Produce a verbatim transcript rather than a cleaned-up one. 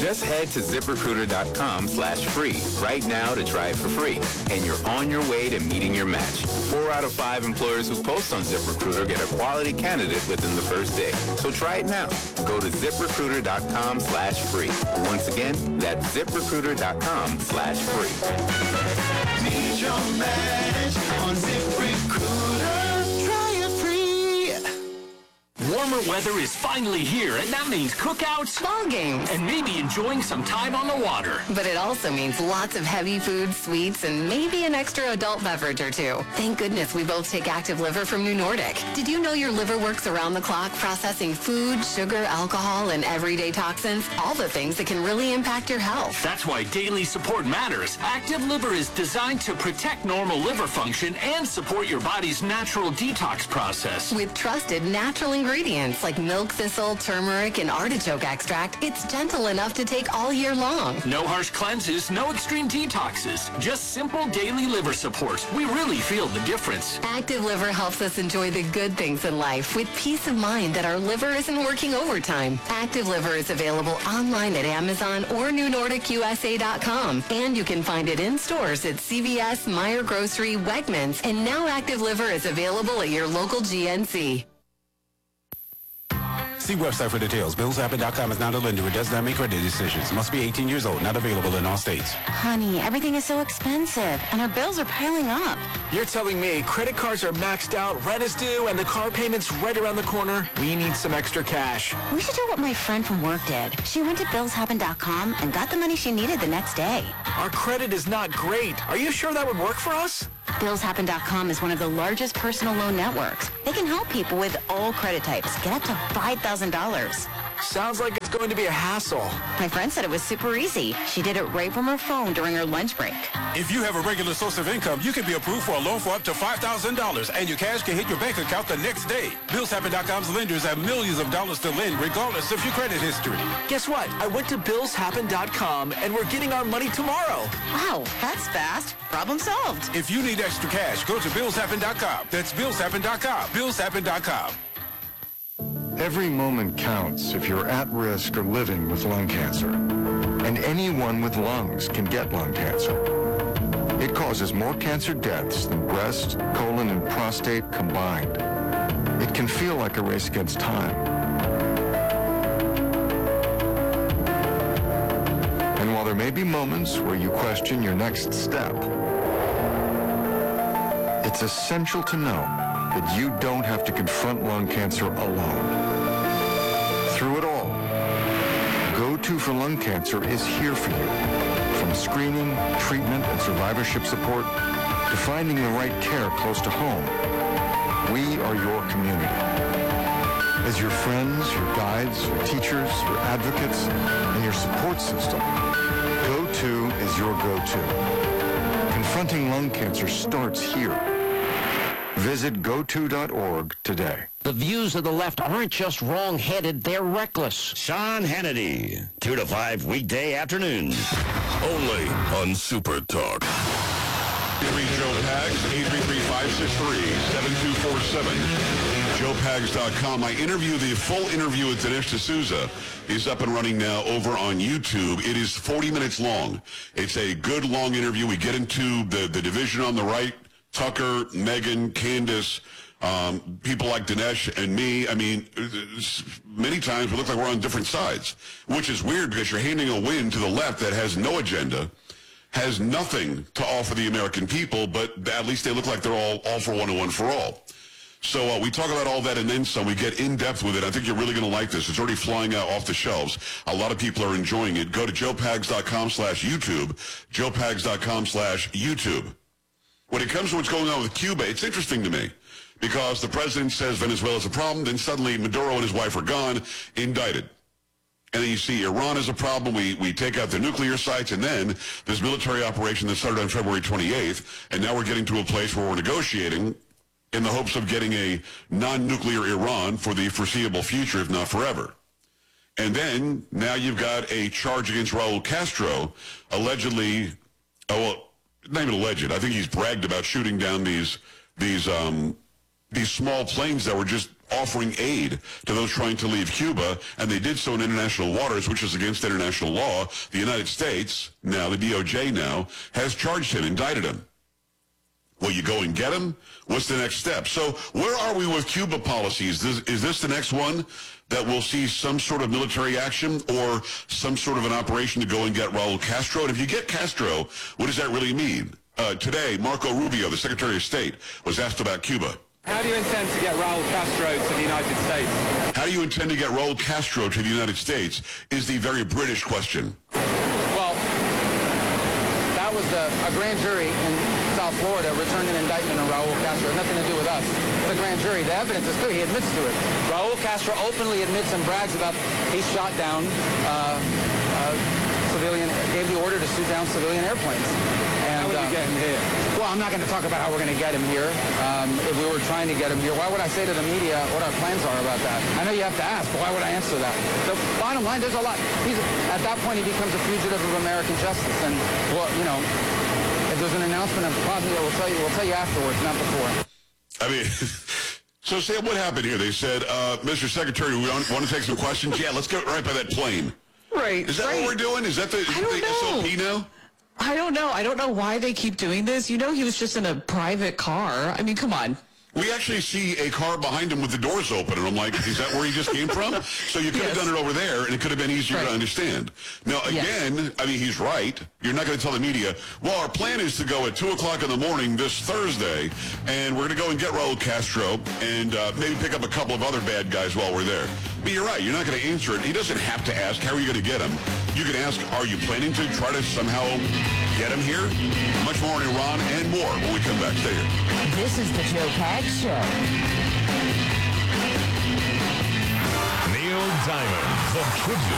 Just head to ZipRecruiter.com slash free right now to try it for free, and you're on your way to meeting your match. Four out of five employers who post on ZipRecruiter get a quality candidate within the first day. So try it now. Go to ZipRecruiter.com slash free. Once again, that's ZipRecruiter.com slash free. Meet your match on ZipRecruiter. Try it free. Warmer weather is finally here, and that means cookouts, ball games, and maybe enjoying some time on the water. But it also means lots of heavy food, sweets, and maybe an extra adult beverage or two. Thank goodness we both take Active Liver from New Nordic. Did you know your liver works around the clock processing food, sugar, alcohol, and everyday toxins? All the things that can really impact your health. That's why daily support matters. Active Liver is designed to protect normal liver function and support your body's natural detox process. With trusted natural ingredients like milk thistle, turmeric, and artichoke extract, it's gentle enough to take all year long. No harsh cleanses, no extreme detoxes, just simple daily liver support. We really feel the difference. Active Liver helps us enjoy the good things in life with peace of mind that our liver isn't working overtime. Active Liver is available online at Amazon or New Nordic U S A dot com, and you can find it in stores at C V S, Meijer Grocery, Wegmans, and now Active Liver is available at your local G N C. See website for details. Bills Happen dot com is not a lender. It does not make credit decisions. Must be eighteen years old. Not available in all states. Honey, everything is so expensive, and our bills are piling up. You're telling me credit cards are maxed out, rent is due, and the car payment's right around the corner? We need some extra cash. We should do what my friend from work did. She went to Bills Happen dot com and got the money she needed the next day. Our credit is not great. Are you sure that would work for us? Bills Happen dot com is one of the largest personal loan networks. They can help people with all credit types get up to five thousand dollars. Sounds like it's going to be a hassle. My friend said it was super easy. She did it right from her phone during her lunch break. If you have a regular source of income, you can be approved for a loan for up to five thousand dollars, and your cash can hit your bank account the next day. Bills Happen dot com's lenders have millions of dollars to lend regardless of your credit history. Guess what? I went to Bills Happen dot com, and we're getting our money tomorrow. Wow, that's fast. Problem solved. If you need extra cash, go to Bills Happen dot com. That's Bills Happen dot com. Bills Happen dot com. Every moment counts if you're at risk or living with lung cancer. And anyone with lungs can get lung cancer. It causes more cancer deaths than breast, colon, and prostate combined. It can feel like a race against time. And while there may be moments where you question your next step, it's essential to know that you don't have to confront lung cancer alone. Through it all, Go to for Lung Cancer is here for you. From screening, treatment, and survivorship support to finding the right care close to home, we are your community. As your friends, your guides, your teachers, your advocates, and your support system, Go to is your go-to. Confronting lung cancer starts here. Visit go to dot org today. The views of the left aren't just wrong-headed, they're reckless. Sean Hannity, two to five weekday afternoons. Only on Super Talk. Give me Joe Pags, eight three three, five six three, seven two four seven. Joe Pags dot com. I interview, the full interview with Dinesh D'Souza is up and running now over on YouTube. It is forty minutes long. It's a good long interview. We get into the, the division on the right, Tucker, Megyn, Candace, um, people like Dinesh and me. I mean, many times we look like we're on different sides, which is weird because you're handing a win to the left that has no agenda, has nothing to offer the American people, but at least they look like they're all, all for one and one for all. So uh, we talk about all that and then some. We get in-depth with it. I think you're really going to like this. It's already flying out off the shelves. A lot of people are enjoying it. Go to joe pags dot com slash YouTube, joe pags dot com slash YouTube. When it comes to what's going on with Cuba, it's interesting to me because the president says Venezuela's a problem, then suddenly Maduro and his wife are gone, indicted. And then you see Iran is a problem. We we take out the nuclear sites, and then this military operation that started on February twenty-eighth, and now we're getting to a place where we're negotiating in the hopes of getting a non-nuclear Iran for the foreseeable future, if not forever. And then now you've got a charge against Raul Castro, allegedly, oh, well, not even alleged. I think he's bragged about shooting down these these um, these small planes that were just offering aid to those trying to leave Cuba, and they did so in international waters, which is against international law. The United States, now the D O J now, has charged him, indicted him. Will you go and get him? What's the next step? So where are we with Cuba policies? Is, is this the next one that we'll see some sort of military action or some sort of an operation to go and get Raul Castro? And if you get Castro, what does that really mean? Uh, today, Marco Rubio, the Secretary of State, was asked about Cuba. How do you intend to get Raul Castro to the United States? How do you intend to get Raul Castro to the United States is the very British question. Well, that was the, a grand jury in South Florida returned an indictment on Raul Castro. It had nothing to do with us. The grand jury, the evidence is clear. He admits to it. Raul Castro openly admits and brags about he shot down uh, uh, civilian, gave the order to shoot down civilian airplanes. And, how would you uh, get him here? Well, I'm not going to talk about how we're going to get him here. Um, if we were trying to get him here, why would I say to the media what our plans are about that? I know you have to ask, but why would I answer that? The bottom line, there's a lot. He's, at that point, he becomes a fugitive of American justice. And, well, you know, if there's an announcement of probably we'll tell you, we'll tell you afterwards, not before. I mean, so Sam, what happened here? They said, uh, Mister Secretary, we want, want to take some questions? Yeah, let's go right by that plane. Right. Is that right. what we're doing? Is that the, I don't the know. S O P now? I don't know. I don't know why they keep doing this. You know, he was just in a private car. I mean, come on. We actually see a car behind him with the doors open, and I'm like, is that where he just came from? So you could yes. have done it over there, and it could have been easier right. to understand. Now, again, yes. I mean, he's right. You're not going to tell the media, well, our plan is to go at two o'clock in the morning this Thursday, and we're going to go and get Raul Castro and uh, maybe pick up a couple of other bad guys while we're there. But you're right. You're not going to answer it. He doesn't have to ask, how are you going to get him? You can ask, are you planning to try to somehow get him here? Much more on Iran and more when we come back. Stay here. This is the Joe Pags Show. Neil Diamond, the tribute